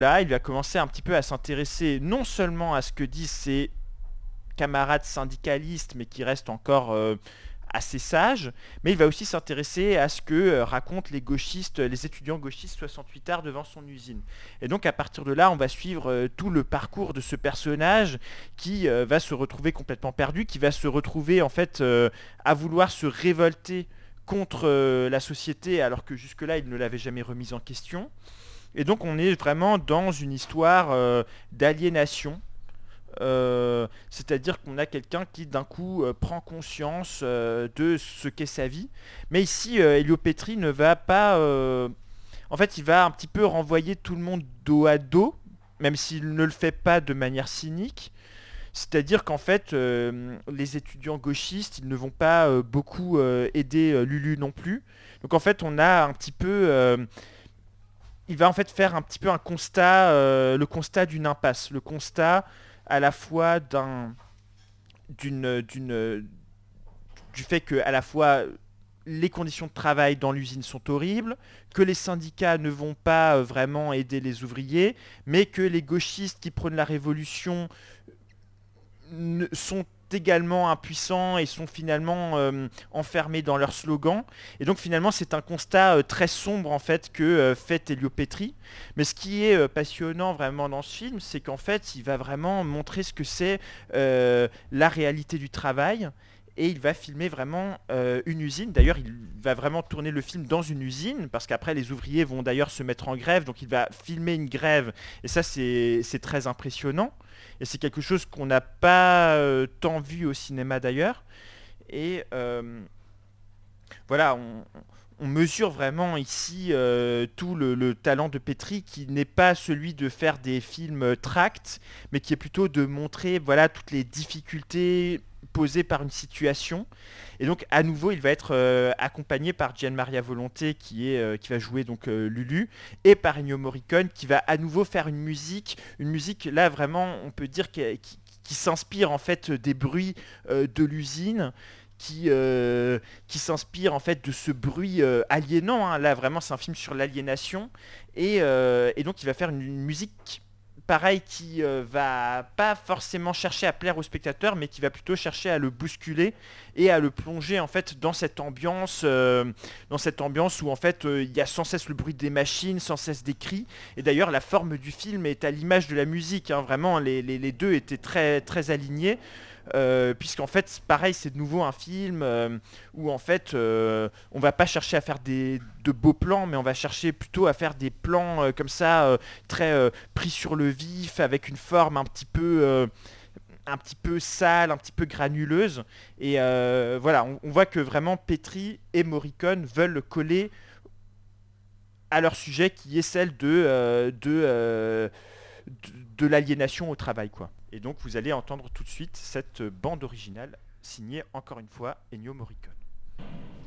Là, il va commencer un petit peu à s'intéresser non seulement à ce que disent ses camarades syndicalistes, mais qui restent encore assez sages, mais il va aussi s'intéresser à ce que racontent les gauchistes, les étudiants gauchistes 68 arts devant son usine. Et donc à partir de là, on va suivre tout le parcours de ce personnage qui va se retrouver complètement perdu, qui va se retrouver en fait à vouloir se révolter contre la société alors que jusque-là il ne l'avait jamais remise en question. Et donc on est vraiment dans une histoire d'aliénation, c'est-à-dire qu'on a quelqu'un qui d'un coup prend conscience de ce qu'est sa vie. Mais ici, Elio Petri ne va pas... En fait, il va un petit peu renvoyer tout le monde dos à dos, même s'il ne le fait pas de manière cynique. C'est-à-dire qu'en fait, les étudiants gauchistes, ils ne vont pas beaucoup aider Lulu non plus. Donc en fait, on a un petit peu... il va en fait faire un petit peu un constat, le constat d'une impasse, le constat à la fois d'une, d'une, du fait que à la fois les conditions de travail dans l'usine sont horribles, que les syndicats ne vont pas vraiment aider les ouvriers, mais que les gauchistes qui prônent la révolution sont également impuissants et sont finalement enfermés dans leur slogan. Et donc finalement c'est un constat très sombre en fait que fait Elio Petri. Mais ce qui est passionnant vraiment dans ce film, c'est qu'en fait il va vraiment montrer ce que c'est la réalité du travail. Et il va filmer vraiment une usine. D'ailleurs, il va vraiment tourner le film dans une usine, parce qu'après, les ouvriers vont d'ailleurs se mettre en grève. Donc, il va filmer une grève. Et ça, c'est très impressionnant. Et c'est quelque chose qu'on n'a pas tant vu au cinéma d'ailleurs. Et voilà, on mesure vraiment ici tout le talent de Petri, qui n'est pas celui de faire des films tracts, mais qui est plutôt de montrer voilà, toutes les difficultés posées par une situation. Et donc à nouveau, il va être accompagné par Gian Maria Volonté qui va jouer donc Lulu, et par Ennio Morricone qui va à nouveau faire une musique là vraiment on peut dire qui s'inspire en fait des bruits de l'usine, qui s'inspire en fait de ce bruit aliénant, hein. Là vraiment c'est un film sur l'aliénation, et donc il va faire une musique pareil qui va pas forcément chercher à plaire au spectateur, mais qui va plutôt chercher à le bousculer et à le plonger en fait dans cette ambiance où en fait il y a sans cesse le bruit des machines, sans cesse des cris. Et d'ailleurs la forme du film est à l'image de la musique, hein. Vraiment les deux étaient très très alignés. Puisqu'en fait, pareil, c'est de nouveau un film où en fait, on va pas chercher à faire de beaux plans, mais on va chercher plutôt à faire des plans comme ça, très pris sur le vif, avec une forme un petit peu sale, un petit peu granuleuse. Et voilà, on voit que vraiment Petri et Morricone veulent coller à leur sujet, qui est celle de l'aliénation au travail, quoi. Et donc vous allez entendre tout de suite cette bande originale signée encore une fois Ennio Morricone.